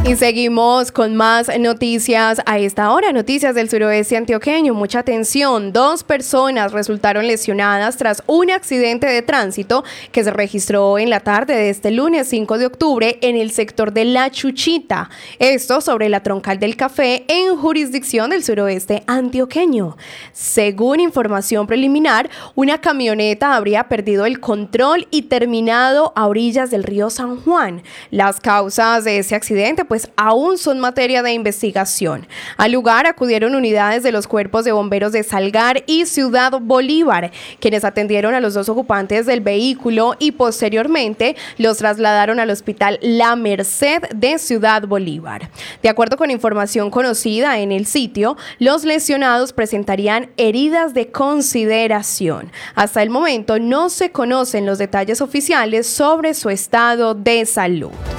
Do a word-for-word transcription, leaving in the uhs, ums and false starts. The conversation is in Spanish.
Y seguimos con más noticias a esta hora, noticias del suroeste antioqueño. Mucha atención, dos personas resultaron lesionadas tras un accidente de tránsito que se registró en la tarde de este lunes cinco de octubre en el sector de La Chuchita. Esto sobre la Troncal del Café en jurisdicción del suroeste antioqueño. Según información preliminar, una camioneta habría perdido el control y terminado a orillas del río San Juan. Las causas de ese accidente, pues, pues aún son materia de investigación. Al lugar acudieron unidades de los cuerpos de bomberos de Salgar y Ciudad Bolívar, quienes atendieron a los dos ocupantes del vehículo y posteriormente los trasladaron al Hospital La Merced de Ciudad Bolívar. De acuerdo con información conocida en el sitio, los lesionados presentarían heridas de consideración. Hasta el momento no se conocen los detalles oficiales sobre su estado de salud.